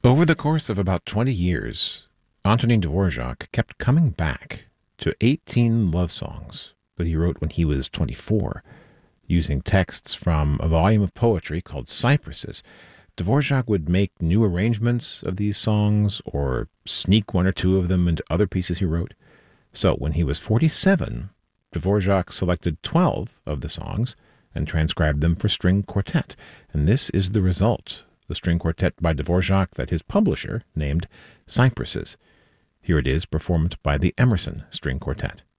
Over the course of about 20 years, Antonin Dvorak kept coming back to 18 love songs that he wrote when he was 24, using texts from a volume of poetry called Cypresses. Dvorak would make new arrangements of these songs or sneak one or two of them into other pieces he wrote. So when he was 47, Dvorak selected 12 of the songs and transcribed them for string quartet. And this is the result, the string quartet by Dvorak that his publisher named Cypresses. Here it is, performed by the Emerson String Quartet.